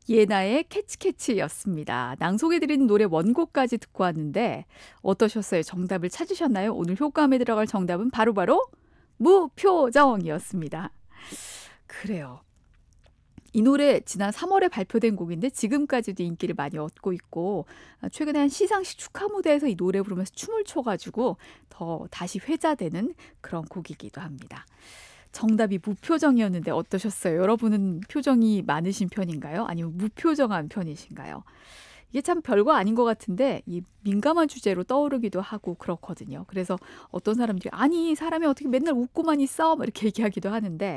예나의 캐치캐치였습니다. 낭송해드린 노래 원곡까지 듣고 왔는데 어떠셨어요? 정답을 찾으셨나요? 오늘 효과음에 들어갈 정답은 바로바로 무표정이었습니다. 그래요. 이 노래 지난 3월에 발표된 곡인데 지금까지도 인기를 많이 얻고 있고 최근에 한 시상식 축하 무대에서 이 노래 부르면서 춤을 춰가지고 더 다시 회자되는 그런 곡이기도 합니다. 정답이 무표정이었는데 어떠셨어요? 여러분은 표정이 많으신 편인가요? 아니면 무표정한 편이신가요? 이게 참 별거 아닌 것 같은데 이 민감한 주제로 떠오르기도 하고 그렇거든요. 그래서 어떤 사람들이 아니 사람이 어떻게 맨날 웃고만 있어? 뭐 이렇게 얘기하기도 하는데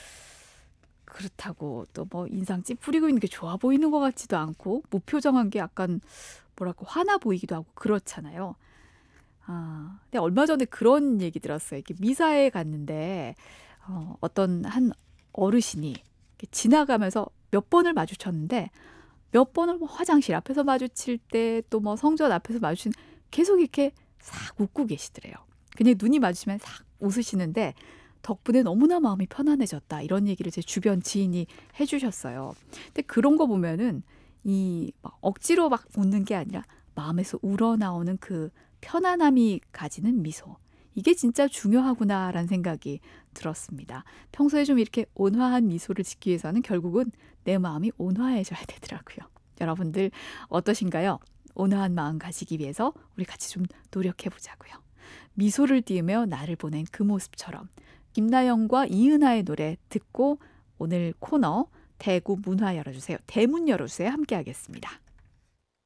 그렇다고 또 뭐 인상 찌푸리고 있는 게 좋아 보이는 것 같지도 않고 무표정한 게 약간 뭐랄까 화나 보이기도 하고 그렇잖아요. 근데 얼마 전에 그런 얘기 들었어요. 이렇게 미사에 갔는데 어떤 한 어르신이 이렇게 지나가면서 몇 번을 마주쳤는데 몇 번을 뭐 화장실 앞에서 마주칠 때 또 뭐 성전 앞에서 마주친 계속 이렇게 싹 웃고 계시더래요. 그냥 눈이 마주치면 싹 웃으시는데 덕분에 너무나 마음이 편안해졌다. 이런 얘기를 제 주변 지인이 해 주셨어요. 근데 그런 거 보면은 이 막 억지로 막 웃는 게 아니라 마음에서 우러나오는 그 편안함이 가지는 미소. 이게 진짜 중요하구나라는 생각이 들었습니다. 평소에 좀 이렇게 온화한 미소를 짓기 위해서는 결국은 내 마음이 온화해져야 되더라고요. 여러분들 어떠신가요? 온화한 마음 가지기 위해서 우리 같이 좀 노력해 보자고요. 미소를 띄우며 나를 보낸 그 모습처럼 김나영과 이은하의 노래 듣고 오늘 코너 대구 문화 열어주세요. 대문 열어주세요. 함께 하겠습니다.